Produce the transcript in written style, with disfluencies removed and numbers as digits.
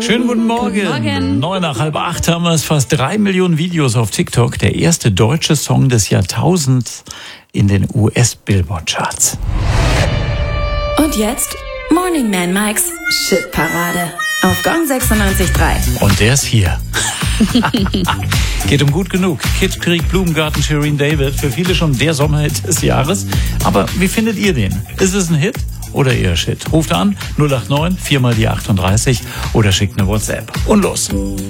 Schönen guten Morgen. Morgen. 9 nach halb 8 haben wir es. Fast 3 Millionen Videos auf TikTok. Der erste deutsche Song des Jahrtausends in den US-Billboard-Charts. Und jetzt Morning Man Mikes Shit-Parade auf Gong 96.3. Und der ist hier. Geht um gut genug. Kid Creek, Blumengarten, Shirin David. Für viele schon der Sommerhit des Jahres. Aber wie findet ihr den? Ist es ein Hit oder eher Shit? Ruft an 089 4 mal die 38 oder schickt eine WhatsApp. Und los.